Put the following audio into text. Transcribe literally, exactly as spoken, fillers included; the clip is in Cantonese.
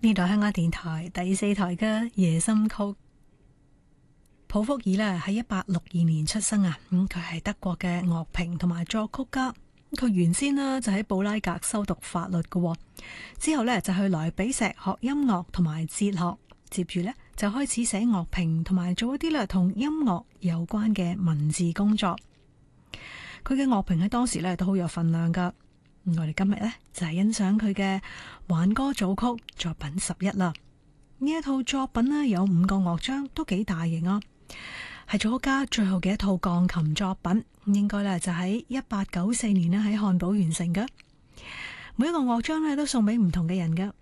呢度香港電台第四台嘅夜心曲。普福爾呢喺一八六二年出生啊，咁佢係德國嘅樂評同埋作曲家。佢原先呢就喺布拉格修讀法律嘅，之後呢就去萊比錫學音樂同埋哲學，接住呢就開始寫樂評同埋做一啲咧同音樂有關嘅文字工作。佢嘅樂評喺當時呢都好有份量噶。我哋今日呢，就係欣賞佢嘅輓歌組曲作品十一啦。呢一套作品呢，有五個樂章，都幾大型啊，係作曲家最後嘅一套鋼琴作品，應該呢，就喺一八九四年呢喺漢堡完成嘅。每一個樂章呢，都送俾唔同嘅人噶。